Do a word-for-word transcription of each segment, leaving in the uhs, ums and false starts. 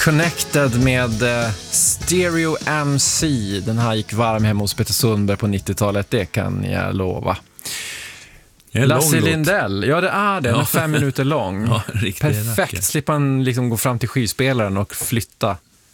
Connected med uh, Stereo M C. Den här gick varm hemma hos Peter Sundberg på nittiotalet, det kan jag lova. Lasse Lindell, ja det är det, ja. Den är fem minuter lång. Ja, perfekt, slipper han liksom gå fram till skivspelaren och flytta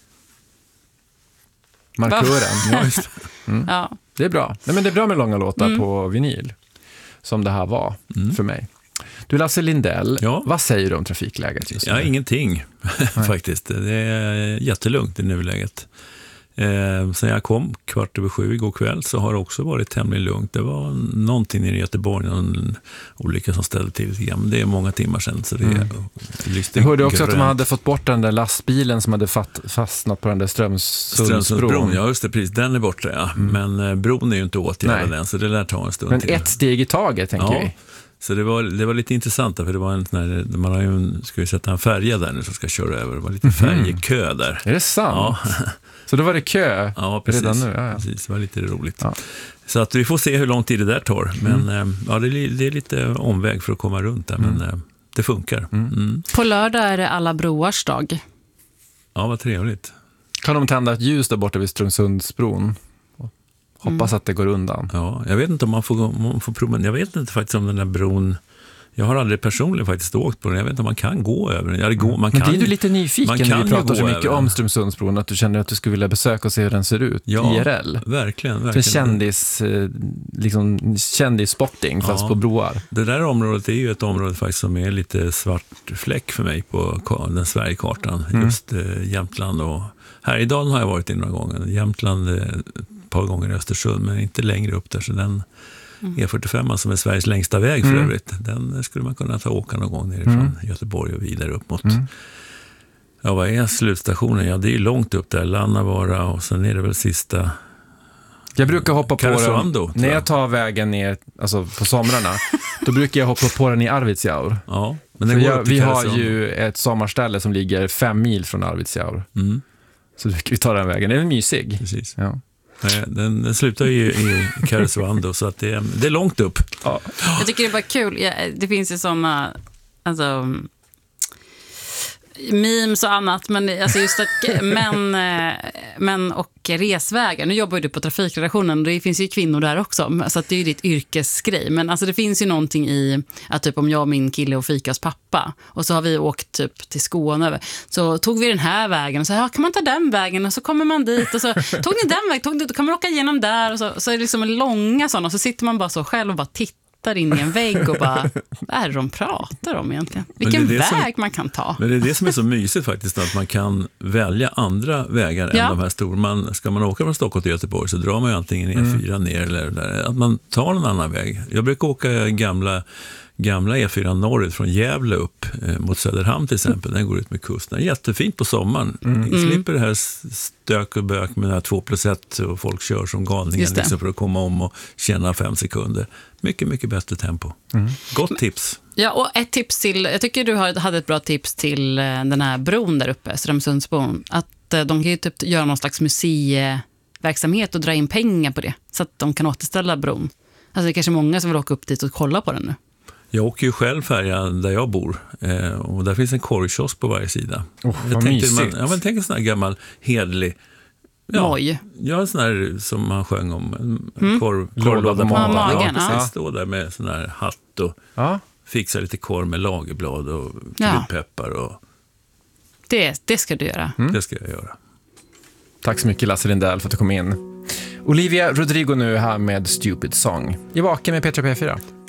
markören. Ja, just det. Mm. Ja. Det är bra. Nej, men det är bra med långa låtar mm. på vinyl, som det här var mm. för mig. Du, Lasse Lindell, ja. Vad säger du om trafikläget just nu? Ja, ingenting faktiskt. Det är jättelugnt i nuläget. Eh, sen jag kom kvart över sju igår kväll så har det också varit tämligen lugnt. Det var någonting i Göteborg, någon olycka som ställde till lite grann. Det är många timmar sedan så det mm. är Jag hörde också grönt. Att de hade fått bort den där lastbilen som hade fatt, fastnat på den där Strömsundsbron. Ja, just det, precis. Den är borta, ja. Mm. Men eh, bron är ju inte åtgärdad än, så det lär ta en stund Men till. ett steg i taget, tänker ja. vi. Så det var, det var lite intressant för det var en sån här, man har ju en, ska ju sätta en färja där nu som ska köra över. Det var lite färjekö där. Är det sant? Ja. Så då var det kö ja, precis. redan nu? Ja, ja. Precis, det var lite roligt. Ja. Så att vi får se hur lång tid det där tar. Men mm. ja, det är, det är lite omväg för att komma runt där, mm. men det funkar. Mm. Mm. På lördag är det alla broars dag. Ja, vad trevligt. Kan de tända ett ljus där borta vid Strömsundsbron? Hoppas mm. att det går undan. Ja, jag vet inte om man får, om man får prova. Jag vet inte faktiskt om den där bron. Jag har aldrig personligen faktiskt åkt på den. Jag vet inte om man kan gå över den. Ja, det går, man Men kan, blir du lite nyfiken när vi pratar så mycket över. om Strömsundsbron att du känner att du skulle vilja besöka och se hur den ser ut ja, I R L? Verkligen, verkligen. För kändis, liksom, kändisspotting fast ja, på broar. Det där området är ju ett område faktiskt som är lite svart fläck för mig på den Sverigekartan. Mm. Just eh, Jämtland och Härjedalen har jag varit in några gånger. Jämtland eh, ett par gånger i Östersund men inte längre upp där så den Mm. E fyrtiofem som är Sveriges längsta väg för mm. övrigt. Den skulle man kunna ta åka någon gång nerifrån mm. Göteborg och vidare upp mot. Mm. Ja, vad är slutstationen? Ja, det är ju långt upp där. Lannavara och sen är det väl sista... Jag brukar hoppa på den. När jag tar vägen ner, alltså på somrarna, då brukar jag hoppa på den i Arvidsjaur. Ja, men den går jag, vi har ju ett sommarställe som ligger fem mil från Arvidsjaur. Mm. Så vi tar den vägen. Den är mysig. Precis. Ja. Den, den slutar ju i Karesuando så att det är, det är långt upp. Ja. Jag tycker det är bara kul. Ja, det finns ju sådana alltså, memes och annat men, alltså just att, men, men och resvägar. Nu jobbar ju du på trafikredaktionen och det finns ju kvinnor där också så att det är ju ditt yrkesgrej. Men alltså det finns ju någonting i att typ om jag och min kille och fikas pappa och så har vi åkt typ till Skåne så tog vi den här vägen och så ja, kan man ta den vägen och så kommer man dit och så tog ni den vägen, tog ni, då kan man åka igenom där och så, så är det liksom en långa sådana och så sitter man bara så själv och bara tittar in i en vägg och bara, vad är det de pratar om egentligen? Vilken väg som, man kan ta. Men det är det som är så mysigt faktiskt, att man kan välja andra vägar ja. än de här stora. Man, ska man åka från Stockholm till Göteborg så drar man ju antingen E fyra mm. ner eller där. Att man tar en annan väg. Jag brukar åka gamla, gamla E fyra norrut från Gävle upp eh, mot Söderhamn till exempel. Den går ut med kusten. Jättefint på sommaren. Mm. Jag slipper det här stök och bök med den här två plus ett och folk kör som galningar liksom för att komma om och tjäna fem sekunder. Mycket, mycket bättre tempo. Mm. Gott tips. Ja, och ett tips till, jag tycker du hade ett bra tips till den här bron där uppe, Strömsundsbron. Att de kan ju typ göra någon slags museiverksamhet och dra in pengar på det. Så att de kan återställa bron. Alltså det är kanske många som vill åka upp dit och kolla på den nu. Jag åker ju själv färja där jag bor eh, och där finns en korvkiosk på varje sida. Oh, jag tänkte man, ja, men tänk en sån här gammal hedlig ja, Moj. Ja, en sån här som man sjöng om mm. korv, korvlåda på magen. Ja, precis, ja. Stå där med sån här hatt och ja. fixa lite korv med lagerblad och kryddpeppar och det, det ska du göra. Mm. Det ska jag göra. Tack så mycket Lasse Lindell för att du kom in. Olivia Rodrigo nu här med Stupid Song. I Vaken med Petra P fyra.